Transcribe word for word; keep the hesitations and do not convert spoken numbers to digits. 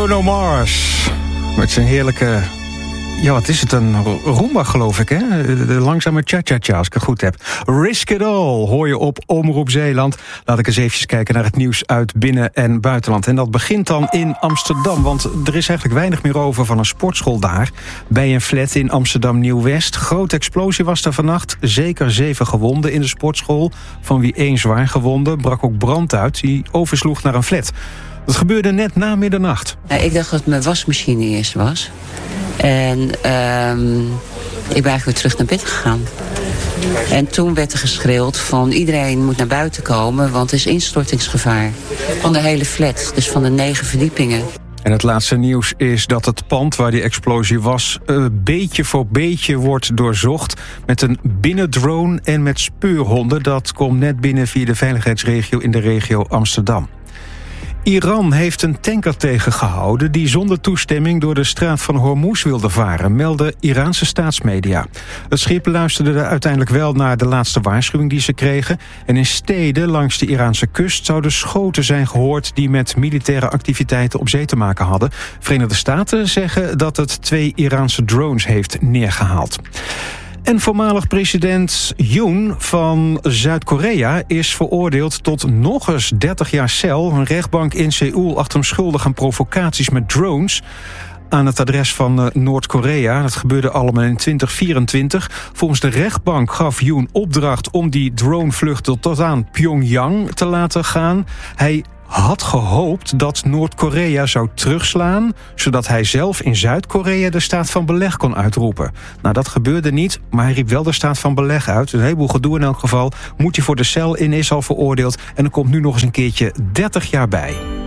Bruno Mars. Met zijn heerlijke... Ja, wat is het? Een rumba, geloof ik, hè? De langzame cha-cha-cha, als ik het goed heb. Risk It All hoor je op Omroep Zeeland. Laat ik eens even kijken naar het nieuws uit binnen- en buitenland. En dat begint dan in Amsterdam. Want er is eigenlijk weinig meer over van een sportschool daar. Bij een flat in Amsterdam-Nieuw-West. Grote explosie was er vannacht. Zeker zeven gewonden in de sportschool. Van wie één zwaar gewonde. Brak ook brand uit. Die oversloeg naar een flat. Dat gebeurde net na middernacht. Nou, ik dacht dat het mijn wasmachine eerst was. En um, ik ben eigenlijk weer terug naar bed gegaan. En toen werd er geschreeuwd van iedereen moet naar buiten komen, want er is instortingsgevaar. Van de hele flat, dus van de negen verdiepingen. En het laatste nieuws is dat het pand waar die explosie was... Uh, beetje voor beetje wordt doorzocht met een binnendrone en met speurhonden. Dat komt net binnen via de veiligheidsregio in de regio Amsterdam. Iran heeft een tanker tegengehouden die zonder toestemming door de straat van Hormuz wilde varen, melden Iraanse staatsmedia. Het schip luisterde uiteindelijk wel naar de laatste waarschuwing die ze kregen. En in steden langs de Iraanse kust zouden schoten zijn gehoord die met militaire activiteiten op zee te maken hadden. Verenigde Staten zeggen dat het twee Iraanse drones heeft neergehaald. En voormalig president Yoon van Zuid-Korea is veroordeeld tot nog eens dertig jaar cel. Een rechtbank in Seoul acht hem schuldig aan provocaties met drones aan het adres van uh, Noord-Korea. Dat gebeurde allemaal in twintig vierentwintig. Volgens de rechtbank gaf Yoon opdracht om die dronevluchten tot aan Pyongyang te laten gaan. Hij had gehoopt dat Noord-Korea zou terugslaan, zodat hij zelf in Zuid-Korea de staat van beleg kon uitroepen. Nou, dat gebeurde niet, maar hij riep wel de staat van beleg uit. Een heleboel gedoe in elk geval. Moet hij voor de cel in, is al veroordeeld. En er komt nu nog eens een keertje dertig jaar bij.